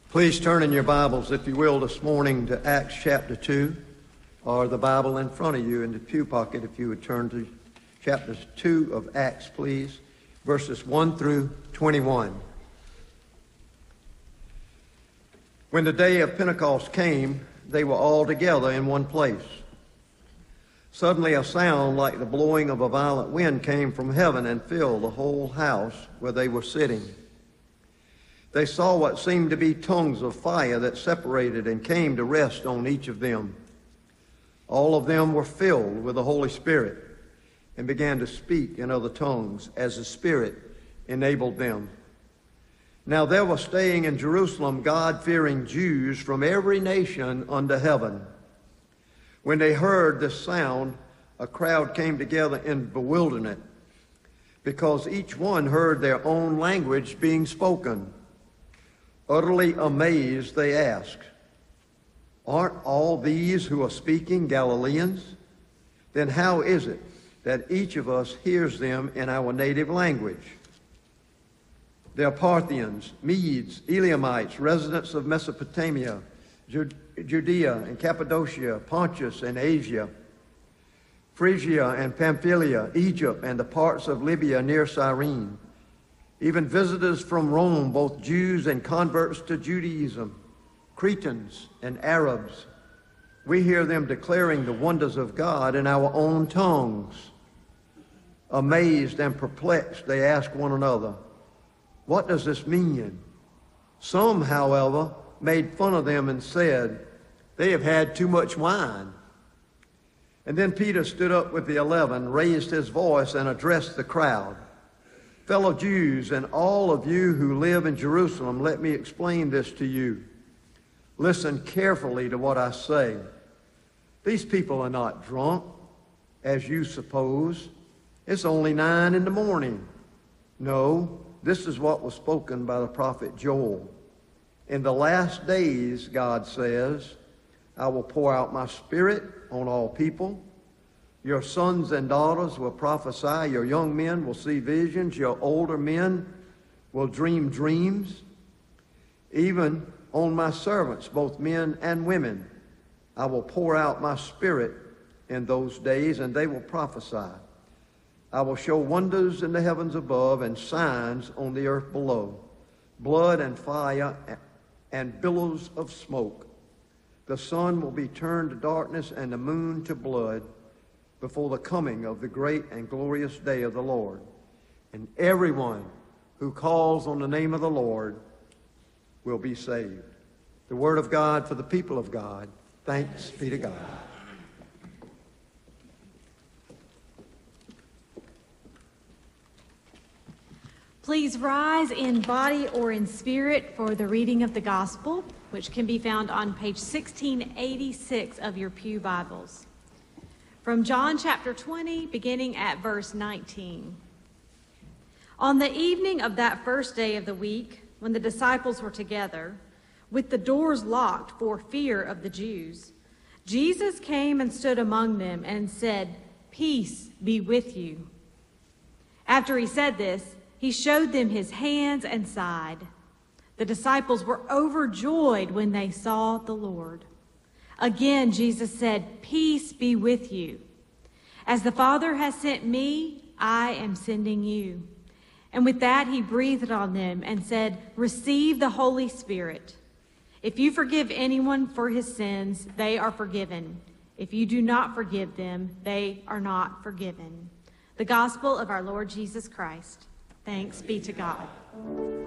Please turn in your Bibles, if you will, this morning to Acts chapter 2, or the Bible in front of you in the pew pocket, if you would turn to chapter 2 of Acts, please, verses 1 through 21. When the day of Pentecost came, they were all together in one place. Suddenly a sound like the blowing of a violent wind came from heaven and filled the whole house where they were sitting. They saw what seemed to be tongues of fire that separated and came to rest on each of them. All of them were filled with the Holy Spirit and began to speak in other tongues as the Spirit enabled them. Now there were staying in Jerusalem God-fearing Jews from every nation under heaven. When they heard this sound, a crowd came together in bewilderment, because each one heard their own language being spoken. Utterly amazed, they asked, "Aren't all these who are speaking Galileans? Then how is it that each of us hears them in our native language?" They are Parthians, Medes, Elamites, residents of Mesopotamia, Judea and Cappadocia, Pontus and Asia, Phrygia and Pamphylia, Egypt and the parts of Libya near Cyrene, even visitors from Rome, both Jews and converts to Judaism, Cretans and Arabs. We hear them declaring the wonders of God in our own tongues. Amazed and perplexed, they ask one another, "What does this mean?" Some, however, made fun of them and said, "They have had too much wine." And then Peter stood up with the 11, raised his voice, and addressed the crowd. "Fellow Jews, and all of you who live in Jerusalem, let me explain this to you. Listen carefully to what I say. These people are not drunk, as you suppose. It's only 9 in the morning. No, this is what was spoken by the prophet Joel. In the last days, God says, I will pour out my Spirit on all people. Your sons and daughters will prophesy. Your young men will see visions. Your older men will dream dreams. Even on my servants, both men and women, I will pour out my Spirit in those days, and they will prophesy. I will show wonders in the heavens above and signs on the earth below, blood and fire and billows of smoke. The sun will be turned to darkness and the moon to blood before the coming of the great and glorious day of the Lord. And everyone who calls on the name of the Lord will be saved." The word of God for the people of God. Thanks be to God. Please rise in body or in spirit for the reading of the gospel, which can be found on page 1686 of your pew Bibles. From John chapter 20, beginning at verse 19. On the evening of that first day of the week, when the disciples were together, with the doors locked for fear of the Jews, Jesus came and stood among them and said, "Peace be with you." After he said this, he showed them his hands and side. The disciples were overjoyed when they saw the Lord. Again, Jesus said, "Peace be with you. As the Father has sent me, I am sending you." And with that, he breathed on them and said, "Receive the Holy Spirit. If you forgive anyone for his sins, they are forgiven. If you do not forgive them, they are not forgiven." The gospel of our Lord Jesus Christ. Thanks be to God.